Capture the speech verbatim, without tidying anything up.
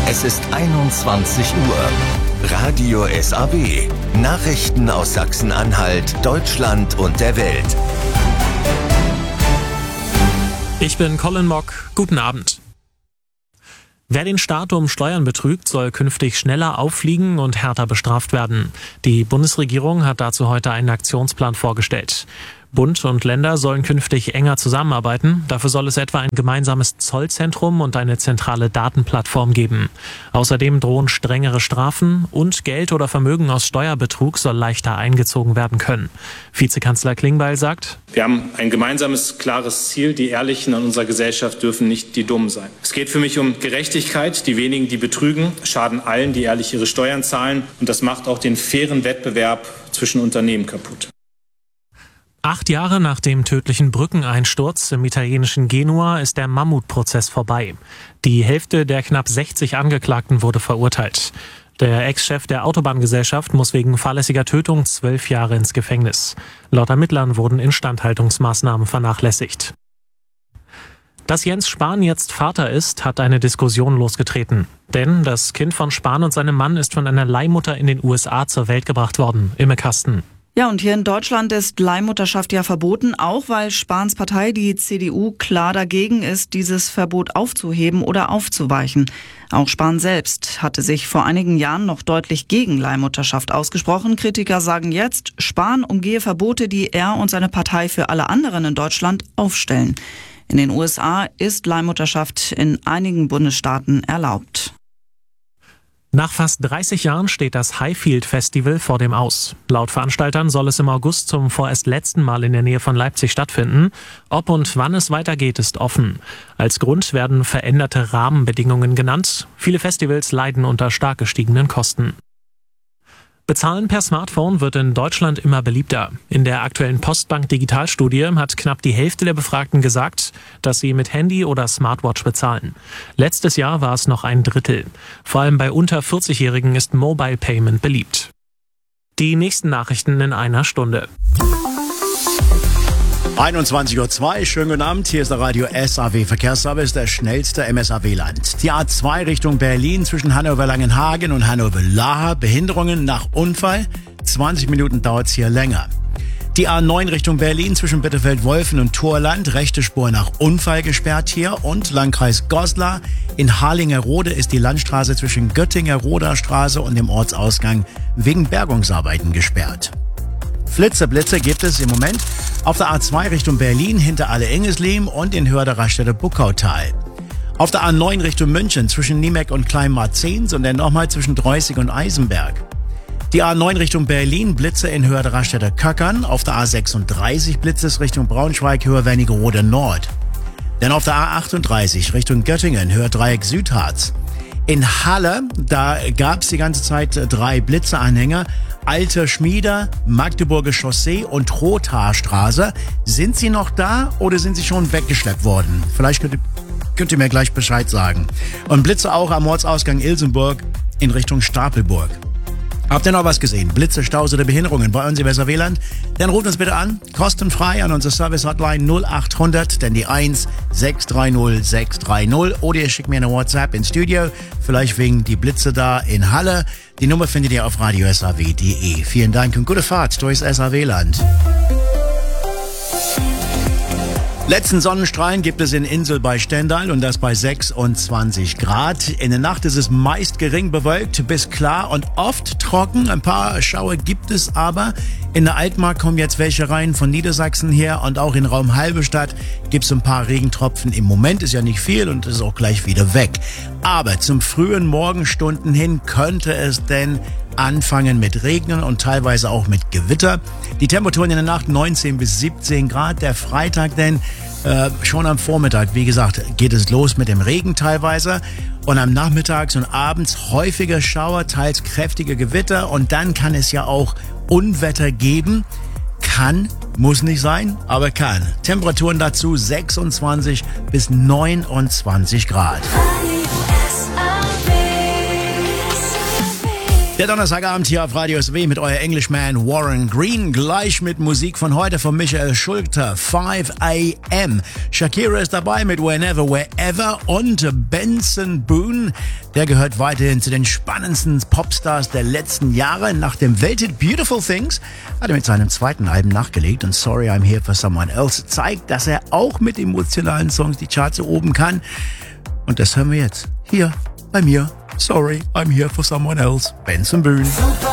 Es ist einundzwanzig Uhr. Radio S A W. Nachrichten aus Sachsen-Anhalt, Deutschland und der Welt. Ich bin Colin Mock. Guten Abend. Wer den Staat um Steuern betrügt, soll künftig schneller auffliegen und härter bestraft werden. Die Bundesregierung hat dazu heute einen Aktionsplan vorgestellt. Bund und Länder sollen künftig enger zusammenarbeiten. Dafür soll es etwa ein gemeinsames Zollzentrum und eine zentrale Datenplattform geben. Außerdem drohen strengere Strafen und Geld oder Vermögen aus Steuerbetrug soll leichter eingezogen werden können. Vizekanzler Klingbeil sagt: Wir haben ein gemeinsames, klares Ziel. Die Ehrlichen in unserer Gesellschaft dürfen nicht die Dummen sein. Es geht für mich um Gerechtigkeit. Die wenigen, die betrügen, schaden allen, die ehrlich ihre Steuern zahlen. Und das macht auch den fairen Wettbewerb zwischen Unternehmen kaputt. Acht Jahre nach dem tödlichen Brückeneinsturz im italienischen Genua ist der Mammutprozess vorbei. Die Hälfte der knapp sechzig Angeklagten wurde verurteilt. Der Ex-Chef der Autobahngesellschaft muss wegen fahrlässiger Tötung zwölf Jahre ins Gefängnis. Laut Ermittlern wurden Instandhaltungsmaßnahmen vernachlässigt. Dass Jens Spahn jetzt Vater ist, hat eine Diskussion losgetreten. Denn das Kind von Spahn und seinem Mann ist von einer Leihmutter in den U S A zur Welt gebracht worden. Imme Kasten. Ja, und hier in Deutschland ist Leihmutterschaft ja verboten, auch weil Spahns Partei, die C D U, klar dagegen ist, dieses Verbot aufzuheben oder aufzuweichen. Auch Spahn selbst hatte sich vor einigen Jahren noch deutlich gegen Leihmutterschaft ausgesprochen. Kritiker sagen jetzt, Spahn umgehe Verbote, die er und seine Partei für alle anderen in Deutschland aufstellen. In den U S A ist Leihmutterschaft in einigen Bundesstaaten erlaubt. Nach fast dreißig Jahren steht das Highfield Festival vor dem Aus. Laut Veranstaltern soll es im August zum vorerst letzten Mal in der Nähe von Leipzig stattfinden. Ob und wann es weitergeht, ist offen. Als Grund werden veränderte Rahmenbedingungen genannt. Viele Festivals leiden unter stark gestiegenen Kosten. Bezahlen per Smartphone wird in Deutschland immer beliebter. In der aktuellen Postbank Digitalstudie hat knapp die Hälfte der Befragten gesagt, dass sie mit Handy oder Smartwatch bezahlen. Letztes Jahr war es noch ein Drittel. Vor allem bei unter vierzig-Jährigen ist Mobile Payment beliebt. Die nächsten Nachrichten in einer Stunde. einundzwanzig Uhr zwei, schönen guten Abend, hier ist der Radio S A W Verkehrsservice, der schnellste M S A W-Land. Die A zwei Richtung Berlin zwischen Hannover-Langenhagen und Hannover-Lahr, Behinderungen nach Unfall, zwanzig Minuten dauert's hier länger. Die A neun Richtung Berlin zwischen Bitterfeld-Wolfen und Thorland, rechte Spur nach Unfall gesperrt hier und Landkreis Goslar. In Harlingerode ist die Landstraße zwischen Göttinger-Roder Straße und dem Ortsausgang wegen Bergungsarbeiten gesperrt. Flitze, Blitze gibt es im Moment auf der A zwei Richtung Berlin hinter Alle-Engesleben und in Hörder-Raststätte-Buckautal. Auf der A neun Richtung München zwischen Niemek und Kleinmarzens und dann nochmal zwischen Dreußig und Eisenberg. Die A neun Richtung Berlin, Blitze in Hörder-Raststätte-Köckern. Auf der A sechsunddreißig Blitzes Richtung Braunschweig, Höher-Wernigerode Nord. Dann auf der A achtunddreißig Richtung Göttingen, Höher-Dreieck Südharz. In Halle, da gab es die ganze Zeit drei Blitzeanhänger. Alter Schmieder, Magdeburger Chaussee und Rothaarstraße. Sind sie noch da oder sind sie schon weggeschleppt worden? Vielleicht könnt ihr, könnt ihr mir gleich Bescheid sagen. Und Blitze auch am Ortsausgang Ilsenburg in Richtung Stapelburg. Habt ihr noch was gesehen? Blitze, Staus oder Behinderungen bei uns im S A W-Land? Dann ruft uns bitte an, kostenfrei an unsere Service-Hotline null acht hundert, denn die eins sechs drei null sechs drei null. Oder ihr schickt mir eine WhatsApp ins Studio, vielleicht wegen die Blitze da in Halle. Die Nummer findet ihr auf radio s a w punkt d e. Vielen Dank und gute Fahrt durchs S A W-Land. Letzten Sonnenstrahlen gibt es in Insel bei Stendal und das bei sechsundzwanzig Grad. In der Nacht ist es meist gering bewölkt bis klar und oft trocken. Ein paar Schauer gibt es aber. In der Altmark kommen jetzt welche rein von Niedersachsen her und auch in Raum Halberstadt gibt es ein paar Regentropfen. Im Moment ist ja nicht viel und ist auch gleich wieder weg. Aber zum frühen Morgenstunden hin könnte es denn anfangen mit Regnen und teilweise auch mit Gewitter. Die Temperaturen in der Nacht neunzehn bis siebzehn Grad. Der Freitag denn äh, schon am Vormittag, wie gesagt, geht es los mit dem Regen teilweise. Und am Nachmittags und abends häufiger Schauer, teils kräftige Gewitter. Und dann kann es ja auch Unwetter geben. Kann, muss nicht sein, aber kann. Temperaturen dazu sechsundzwanzig bis neunundzwanzig Grad. Der Donnerstagabend hier auf Radio S W mit euer Englishman Warren Green. Gleich mit Musik von heute von Michael Schulter, five a m Shakira ist dabei mit Whenever, Wherever und Benson Boone. Der gehört weiterhin zu den spannendsten Popstars der letzten Jahre. Nach dem Welthit Beautiful Things hat er mit seinem zweiten Album nachgelegt und Sorry I'm Here for Someone Else zeigt, dass er auch mit emotionalen Songs die Charts erobern kann. Und das hören wir jetzt hier bei mir. Sorry, I'm Here for Someone Else. Benson Boone.